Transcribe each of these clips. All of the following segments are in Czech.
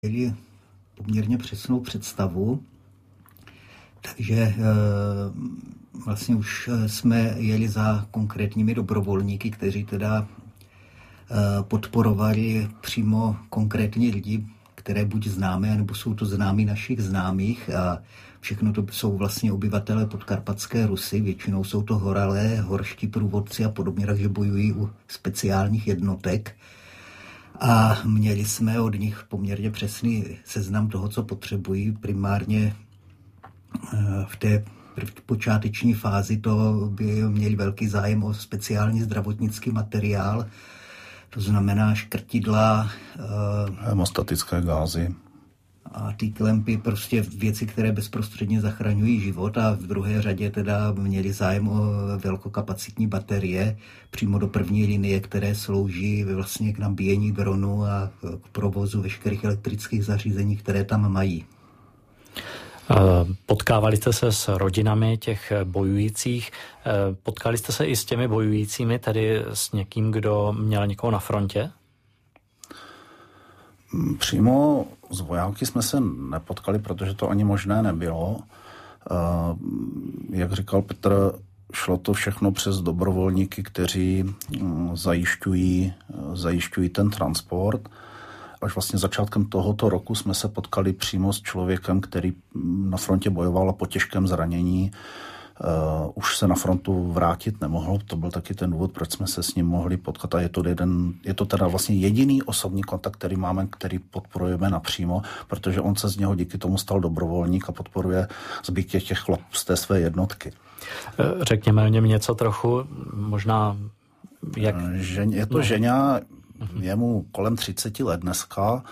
měli poměrně přesnou představu, takže vlastně už jsme jeli za konkrétními dobrovolníky, kteří teda podporovali přímo konkrétní lidi, které buď známe, nebo jsou to známí našich známých, a všechno to jsou vlastně obyvatelé Podkarpatské Rusy, většinou jsou to horalé, horští průvodci a podobně, takže bojují u speciálních jednotek. A měli jsme od nich poměrně přesný seznam toho, co potřebují. Primárně v té počáteční fázi to by měli velký zájem o speciální zdravotnický materiál, to znamená škrtidla, hemostatické gázy a ty klempy, prostě věci, které bezprostředně zachraňují život, a v druhé řadě teda měli zájem o velkokapacitní baterie přímo do první linie, které slouží vlastně k nabíjení dronu a k provozu veškerých elektrických zařízení, které tam mají. Potkávali jste se s rodinami těch bojujících, potkali jste se i s těmi bojujícími, tedy s někým, kdo měl někoho na frontě? Přímo s vojáky jsme se nepotkali, protože to ani možné nebylo. Jak říkal Petr, šlo to všechno přes dobrovolníky, kteří zajišťují ten transport. Až vlastně začátkem tohoto roku jsme se potkali přímo s člověkem, který na frontě bojoval a po těžkém zranění už se na frontu vrátit nemohl. To byl taky ten důvod, proč jsme se s ním mohli potkat. A je to teda vlastně jediný osobní kontakt, který máme, který podporujeme napřímo, protože on se z něho díky tomu stal dobrovolník a podporuje zbytek těch chlapů z té své jednotky. Řekněme o něm něco trochu, možná jak... Je to Ženя, je mu kolem 30 let dneska.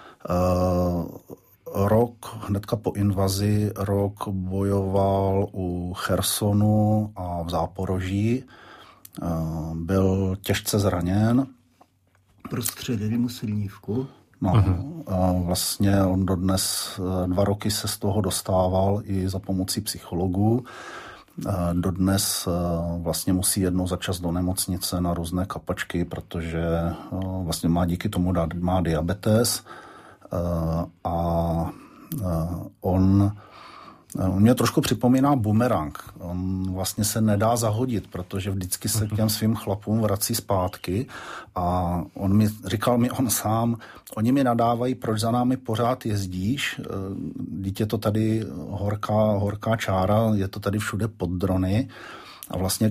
Hnedka po invazi, bojoval u Chersonu a v Záporoží. Byl těžce zraněn. Prostředili mu slinivku. Vlastně on dodnes 2 roky se z toho dostával i za pomocí psychologů. Dodnes vlastně musí jednou za čas do nemocnice na různé kapačky, protože vlastně díky tomu má diabetes. On mě trošku připomíná bumerang. On vlastně se nedá zahodit, protože vždycky se k těm svým chlapům vrací zpátky, a říkal mi on sám, oni mi nadávají, proč za námi pořád jezdíš, vždyť je to tady horká čára, je to tady všude pod drony, a vlastně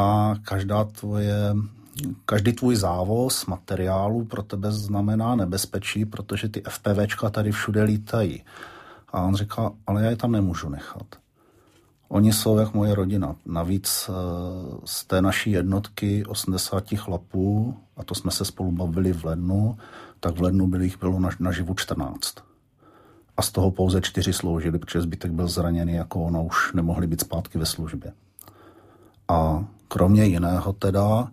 každý tvůj závoz materiálu pro tebe znamená nebezpečí, protože ty FPVčka tady všude lítají. A on říká, ale já je tam nemůžu nechat. Oni jsou jak moje rodina. Navíc z té naší jednotky 80 chlapů, a to jsme se spolu bavili v lednu, tak v lednu bylo naživu 14. A z toho pouze 4 sloužili, protože zbytek byl zraněný, jako ona, už nemohli být zpátky ve službě. A kromě jiného teda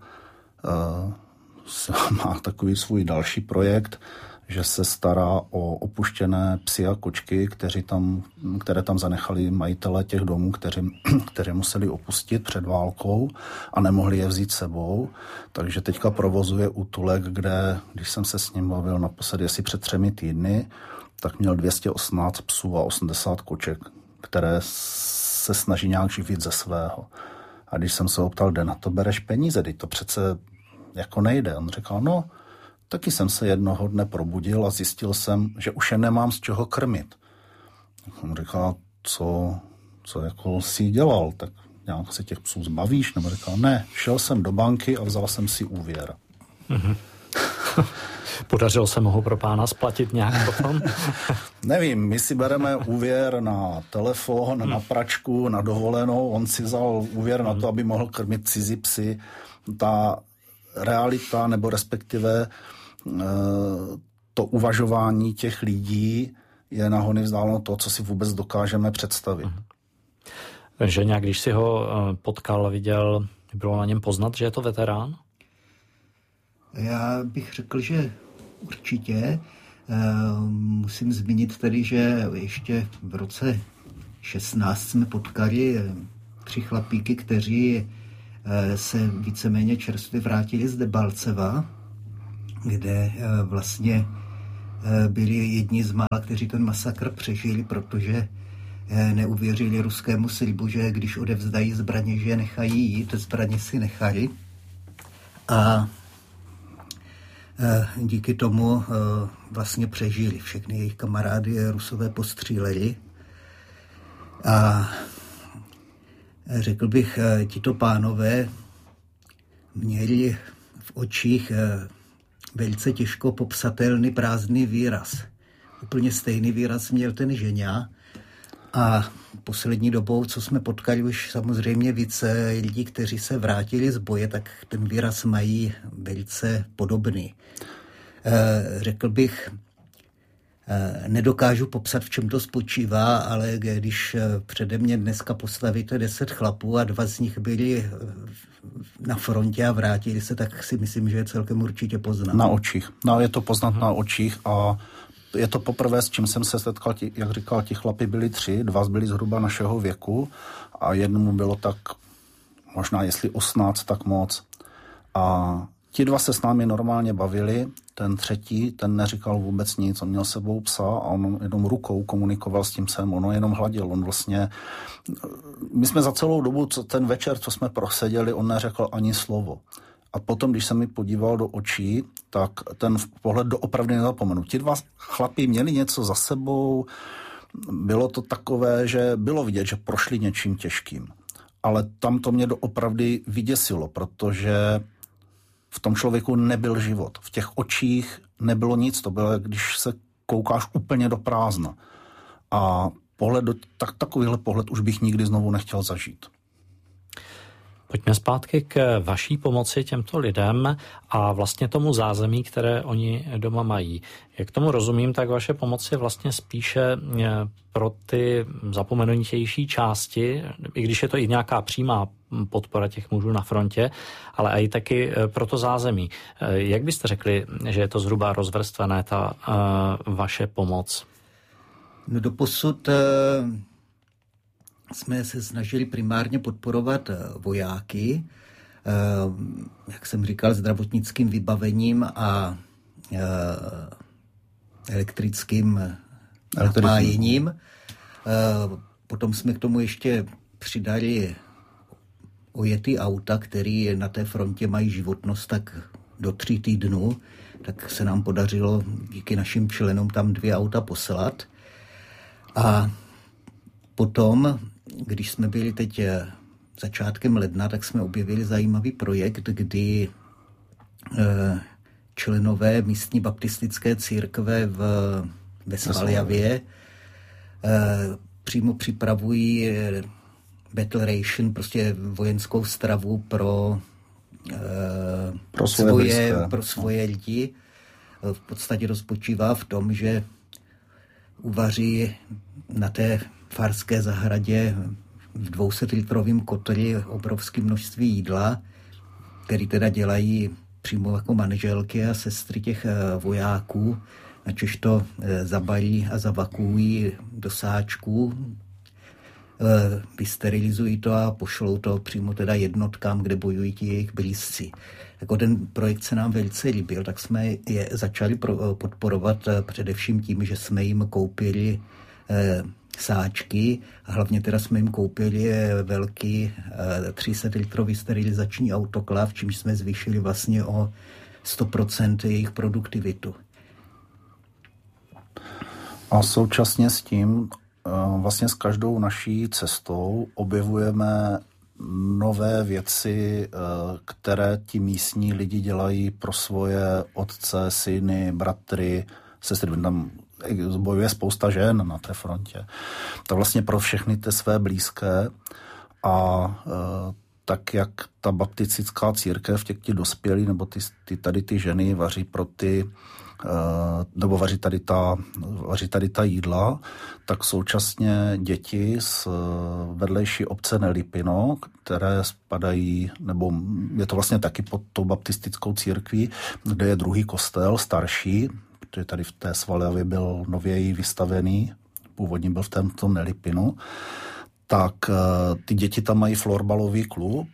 má takový svůj další projekt, že se stará o opuštěné psy a kočky, které tam zanechali majitelé těch domů, které museli opustit před válkou a nemohli je vzít sebou. Takže teďka provozuje útulek, kde, když jsem se s ním bavil naposledy asi před 3 týdny, tak měl 218 psů a 80 koček, které se snaží nějak živit ze svého. A když jsem se ho ptal, kde na to bereš peníze, teď to přece jako nejde. On říkal, no, taky jsem se jednoho dne probudil a zjistil jsem, že už je nemám z čeho krmit. On říkal, co jako jsi dělal, tak nějak se těch psů zbavíš? Nebo říkal, ne, šel jsem do banky a vzal jsem si úvěr. Mm-hmm. Podařilo se mu ho pro pána splatit nějak potom? Nevím, my si bereme úvěr na telefon, na pračku, na dovolenou, on si vzal úvěr na to, aby mohl krmit cizí psy. Ta realita, nebo respektive to uvažování těch lidí je na hony vzdáleno to, co si vůbec dokážeme představit. Ženя, když si ho potkal, viděl, bylo na něm poznat, že je to veterán? Já bych řekl, že určitě. Musím zmínit tedy, že ještě v roce 16 jsme potkali 3 chlapíky, kteří se víceméně čerstvě vrátili z Debalceva, kde vlastně byli jedni z mála, kteří ten masakr přežili, protože neuvěřili ruskému slibu, že když odevzdají zbraně, že je nechají jít, zbraně si nechali. A díky tomu vlastně přežili. Všechny jejich kamarády Rusové postříleli. A řekl bych, tito pánové měli v očích velice těžko popsatelný prázdný výraz. Úplně stejný výraz měl ten Ženя. A poslední dobou, co jsme potkali už samozřejmě více lidí, kteří se vrátili z boje, tak ten výraz mají velice podobný. Řekl bych, nedokážu popsat, v čem to spočívá, ale když přede mě dneska postavíte 10 chlapů a 2 z nich byli na frontě a vrátili se, tak si myslím, že je celkem určitě poznat. Na očích. No, je to poznat na očích a je to poprvé, s čím jsem se setkal, jak říkal, ti chlapi byli 3, 2 byli zhruba našeho věku a jednomu bylo tak možná jestli 18, tak moc. A ti 2 se s námi normálně bavili, ten třetí, ten neříkal vůbec nic, on měl sebou psa a on jenom rukou komunikoval s tím psem, on jenom hladil, on vlastně, my jsme za celou dobu, ten večer, co jsme proseděli, on neřekl ani slovo. A potom, když jsem mi podíval do očí, tak ten pohled doopravdy nezapomenu. Ti 2 chlapi měli něco za sebou, bylo to takové, že bylo vidět, že prošli něčím těžkým. Ale tam to mě doopravdy vyděsilo, protože v tom člověku nebyl život. V těch očích nebylo nic, to bylo, když se koukáš úplně do prázdna. A takovýhle pohled už bych nikdy znovu nechtěl zažít. Pojďme zpátky k vaší pomoci těmto lidem a vlastně tomu zázemí, které oni doma mají. Jak tomu rozumím, tak vaše pomoc je vlastně spíše pro ty zapomenutější části, i když je to i nějaká přímá podpora těch mužů na frontě, ale i taky pro to zázemí. Jak byste řekli, že je to zhruba rozvrstvené, ta vaše pomoc? No doposud jsme se snažili primárně podporovat vojáky, jak jsem říkal, zdravotnickým vybavením a elektrickým napájením. Potom jsme k tomu ještě přidali ojetý auta, které na té frontě mají životnost tak do 3 týdnů, tak se nám podařilo díky našim členům tam 2 auta poslat. A potom, když jsme byli teď začátkem ledna, tak jsme objevili zajímavý projekt, kdy členové místní baptistické církve ve Svaljavě přímo připravují battle ration, prostě vojenskou stravu pro svoje lidi. V podstatě to spočívá v tom, že uvaří na té farské zahradě v 200-litrovém kotli obrovské množství jídla, který teda dělají přímo jako manželky a sestry těch vojáků. Načež to zabalí a zavakuují do sáčků, vysterilizují to a pošlou to přímo teda jednotkám, kde bojují ti jejich blízci. Jako ten projekt se nám velice líbil, tak jsme je začali podporovat především tím, že jsme jim koupili sáčky a hlavně teda jsme jim koupili velký 300-litrový sterilizační autoklav, čímž jsme zvýšili vlastně o 100% jejich produktivitu. A současně s tím vlastně s každou naší cestou objevujeme nové věci, které ti místní lidi dělají pro svoje otce, syny, bratry, sestry. Tam bojuje spousta žen na té frontě. To vlastně pro všechny ty své blízké a tak, jak ta baptistická církev, ti dospělí, nebo tady ty ženy vaří pro ty, nebo vaří tady ta jídla, tak současně děti z vedlejší obce Nelipino, které spadají, nebo je to vlastně taky pod tou baptistickou církví, kde je druhý kostel, starší, protože tady v té Svaljavě byl nověji vystavený, původně byl v tomto Nelipinu, tak ty děti tam mají florbalový klub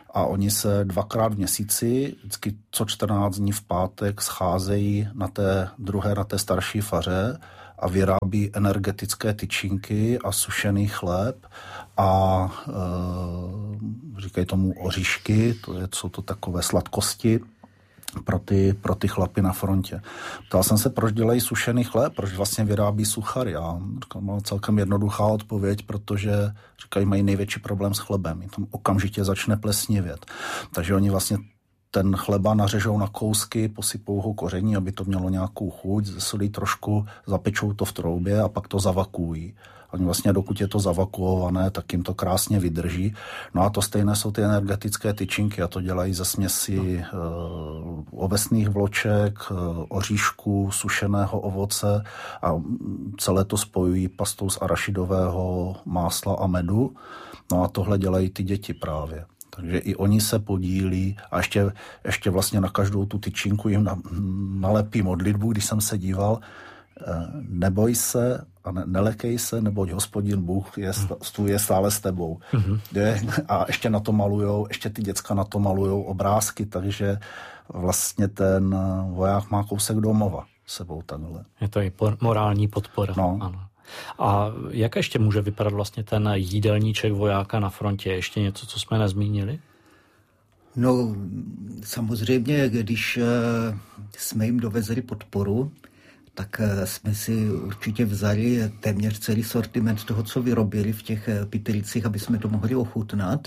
a oni se 2krát v měsíci, vždycky co 14 dní v pátek scházejí na té starší faře a vyrábí energetické tyčinky a sušený chléb a říkají tomu oříšky, jsou to takové sladkosti pro ty chlapy na frontě. Ptal jsem se, proč dělají sušený chléb, proč vlastně vyrábí suchary. A mám celkem jednoduchá odpověď, protože říkají, mají největší problém s chlebem. Jim tam okamžitě začne plesnivět. Takže oni vlastně ten chleba nařežou na kousky, posypou ho koření, aby to mělo nějakou chuť, zesolí trošku, zapečou to v troubě a pak to zavakuují. Oni vlastně, dokud je to zavakuované, tak jim to krásně vydrží. No a to stejné jsou ty energetické tyčinky a to dělají ze směsi ovesných vloček, oříšků, sušeného ovoce a celé to spojují pastou z arašidového másla a medu. No a tohle dělají ty děti právě. Takže i oni se podílí a ještě vlastně na každou tu tyčinku jim nalepí modlitbu, když jsem se díval, neboj se a nelekej se, neboť Hospodin Bůh je stále s tebou. Mm-hmm. A ještě na to malujou, ještě ty děcka na to malujou obrázky, takže vlastně ten voják má kousek domova sebou takhle. Je to i morální podpora. No. Ano. A jak ještě může vypadat vlastně ten jídelníček vojáka na frontě? Ještě něco, co jsme nezmínili? No, samozřejmě, když jsme jim dovezli podporu, tak jsme si určitě vzali téměř celý sortiment toho, co vyrobili v těch pytlicích, aby jsme to mohli ochutnat.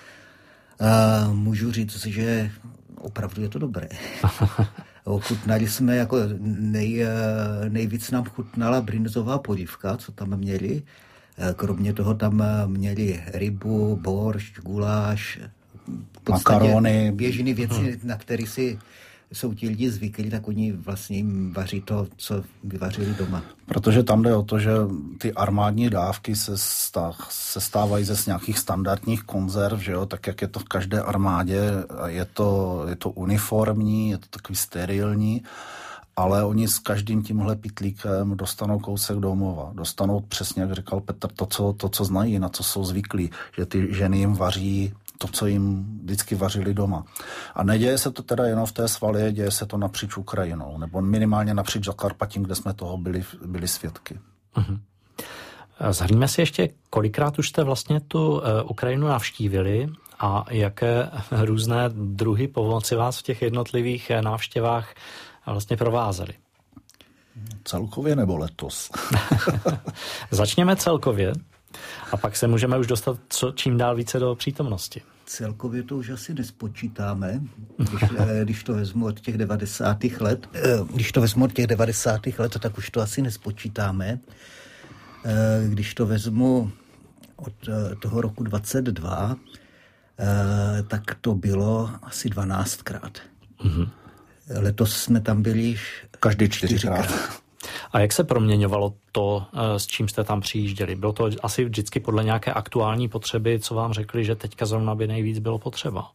Můžu říct, že opravdu je to dobré. Ochutnali jsme, jako nejvíc nám chutnala brinzová polívka, co tam měli. Kromě toho tam měli rybu, boršť, guláš, makarony, běžné věci, na které jsou ti lidi zvyklí, tak oni vlastně jim vaří to, co vyvařili doma. Protože tam jde o to, že ty armádní dávky se stávají ze nějakých standardních konzerv, že jo? Tak jak je to v každé armádě, je to uniformní, je to takový sterilní, ale oni s každým tímhle pytlíkem dostanou kousek domova. Dostanou přesně, jak říkal Petr, to, co znají, na co jsou zvyklí, že ty ženy jim vaří to, co jim vždycky vařili doma. A neděje se to teda jenom v té Svalie, děje se to napříč Ukrajinou, nebo minimálně napříč Zakarpatím, kde jsme toho byli svědky. Uh-huh. Zhrňme si ještě, kolikrát už jste vlastně tu Ukrajinu navštívili a jaké různé druhy pomoci vás v těch jednotlivých návštěvách vlastně provázely? Celkově nebo letos? Začněme celkově. A pak se můžeme už dostat čím dál více do přítomnosti. Celkově to už asi nespočítáme, když to vezmu od těch 90. let. Když to vezmu od těch 90. let, tak už to asi nespočítáme. Když to vezmu od toho roku 22, tak to bylo asi 12krát. Mm-hmm. Letos jsme tam byli každý 4krát. A jak se proměňovalo to, s čím jste tam přijížděli? Bylo to asi vždycky podle nějaké aktuální potřeby, co vám řekli, že teďka zrovna by nejvíc bylo potřeba?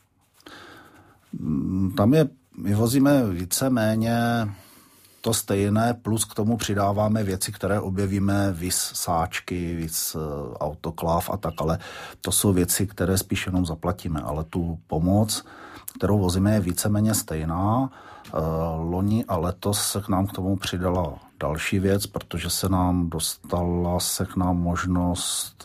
Tam my vozíme víceméně to stejné, plus k tomu přidáváme věci, které objevíme, vis sáčky, vis autokláv a tak, ale to jsou věci, které spíš jenom zaplatíme, ale tu pomoc, kterou vozíme, je víceméně stejná. Loni a letos se k nám k tomu přidala další věc, protože dostala se k nám možnost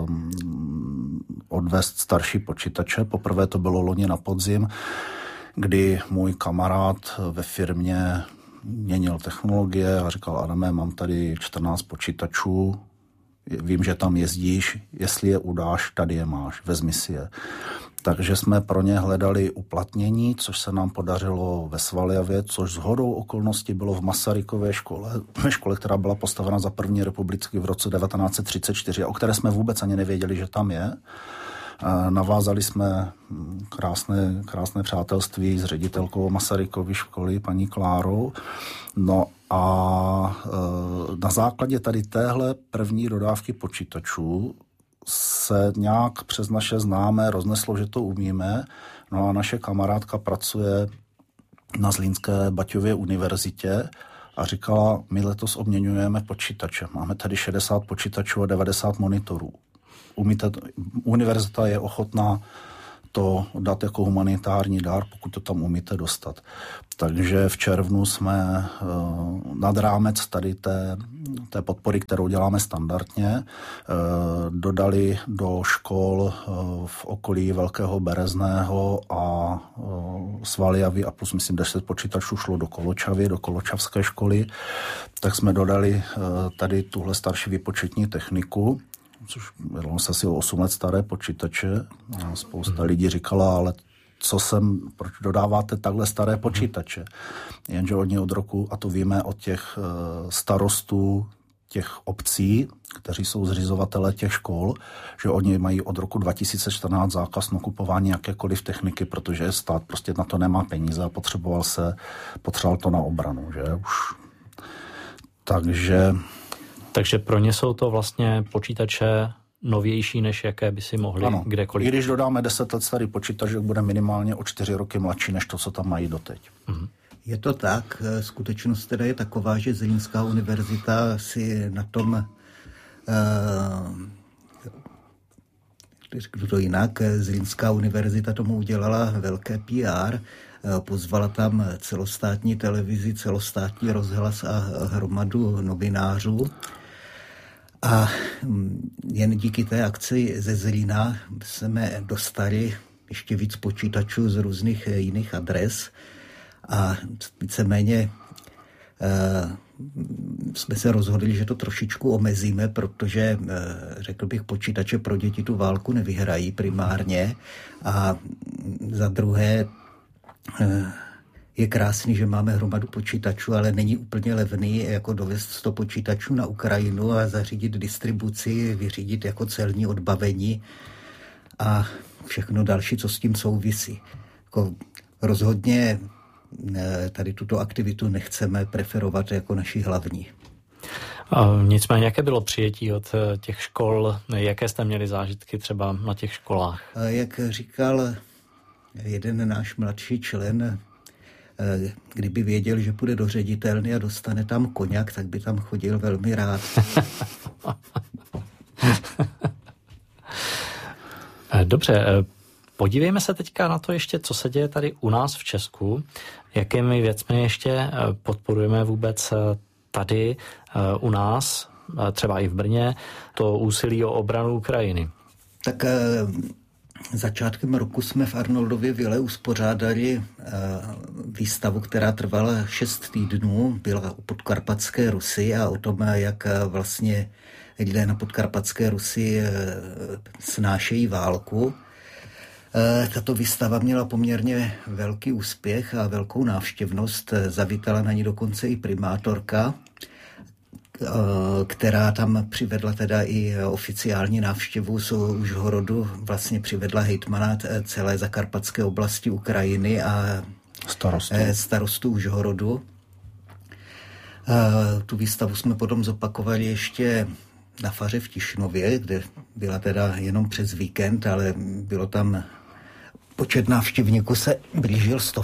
odvést starší počítače. Poprvé to bylo loni na podzim, kdy můj kamarád ve firmě měnil technologie a říkal: Adame, mám tady 14 počítačů, vím, že tam jezdíš, jestli je udáš, tady je máš, vezmi si je. Takže jsme pro ně hledali uplatnění, což se nám podařilo ve Svaljavě, což shodou okolností bylo v Masarykové škole, která byla postavena za první republiky v roce 1934, o které jsme vůbec ani nevěděli, že tam je. Navázali jsme krásné přátelství s ředitelkou Masarykovy školy, paní Klárou. No a na základě tady téhle první dodávky počítačů se nějak přes naše známé rozneslo, že to umíme. No a naše kamarádka pracuje na Zlínské Baťově univerzitě a říkala: my letos obměňujeme počítače. Máme tady 60 počítačů a 90 monitorů. Univerzita je ochotná to dát jako humanitární dár, pokud to tam umíte dostat. Takže v červnu jsme nad rámec tady té podpory, kterou děláme standardně, dodali do škol v okolí Velkého Berezného a Svaljavy a plus myslím 10 počítačů šlo do Koločavy, do Koločavské školy, tak jsme dodali tady tuhle starší výpočetní techniku, což bylo asi o 8 let staré počítače. Spousta lidí říkala, ale proč dodáváte takhle staré počítače? Jenže oni od roku, a to víme od těch starostů těch obcí, kteří jsou zřizovatelé těch škol, že oni mají od roku 2014 zákaz na kupování jakékoliv techniky, protože stát prostě na to nemá peníze a potřeboval to na obranu, že už. Takže pro ně jsou to vlastně počítače novější, než jaké by si mohli kdekoliv. I když dodáme 10 let starý počítač, tak bude minimálně o 4 roky mladší, než to, co tam mají doteď. Je to tak. Skutečnost teda je taková, že Zlínská univerzita si na tom, řeknu to jinak, Zlínská univerzita tomu udělala velké PR, pozvala tam celostátní televizi, celostátní rozhlas a hromadu novinářů. A jen díky té akci ze Zlína jsme dostali ještě víc počítačů z různých jiných adres a víceméně jsme se rozhodli, že to trošičku omezíme, protože, řekl bych, počítače pro děti tu válku nevyhrají primárně a za druhé je krásný, že máme hromadu počítačů, ale není úplně levný jako dovést 100 počítačů na Ukrajinu a zařídit distribuci, vyřídit jako celní odbavení a všechno další, co s tím souvisí. Jako rozhodně tady tuto aktivitu nechceme preferovat jako naši hlavní. Nicméně, jaké bylo přijetí od těch škol? Jaké jste měli zážitky třeba na těch školách? Jak říkal jeden náš mladší člen, kdyby věděl, že půjde do ředitelny a dostane tam koněk, tak by tam chodil velmi rád. Dobře, podívejme se teďka na to ještě, co se děje tady u nás v Česku. Jakými věcmi ještě podporujeme vůbec tady u nás, třeba i v Brně, to úsilí o obranu Ukrajiny? Tak začátkem roku jsme v Arnoldově vile uspořádali výstavu, která trvala 6 týdnů, byla o Podkarpatské Rusi a o tom, jak vlastně lidé na Podkarpatské Rusi snášejí válku. Tato výstava měla poměrně velký úspěch a velkou návštěvnost. Zavítala na ní dokonce i primátorka, která tam přivedla teda i oficiální návštěvu z Užhorodu, vlastně přivedla hejtmana celé zakarpatské oblasti Ukrajiny a starostu Užhorodu. Tu výstavu jsme potom zopakovali ještě na faře v Tišnově, kde byla teda jenom přes víkend, ale bylo tam počet návštěvníků se blížil 100.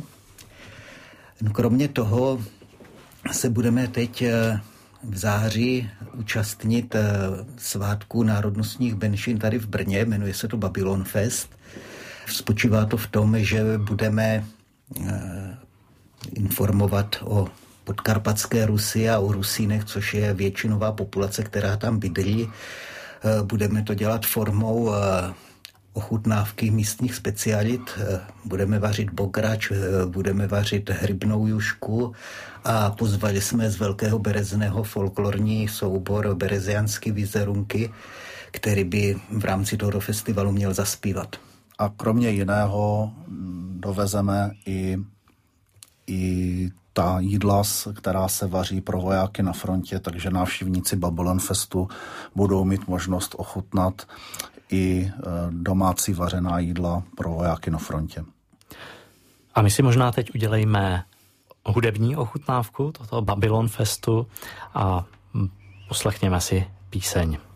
Kromě toho se budeme teď v září účastnit svátku národnostních menšin tady v Brně, jmenuje se to Babylon Fest. Spočívá to v tom, že budeme informovat o Podkarpatské Rusi a o Rusínech, což je většinová populace, která tam bydlí. Budeme to dělat formou ochutnávky místních specialit. Budeme vařit bograč, budeme vařit hrybnou jušku a pozvali jsme z Velkého Berezného folklorní soubor Berezianský vizerunky, který by v rámci tohoto festivalu měl zaspívat. A kromě jiného dovezeme i ta jídla, která se vaří pro vojáky na frontě, takže návštěvníci Babylon Festu budou mít možnost ochutnat i domácí vařená jídla pro vojáky na frontě. A my si možná teď udělejme hudební ochutnávku tohoto Babylon Festu a poslechněme si píseň.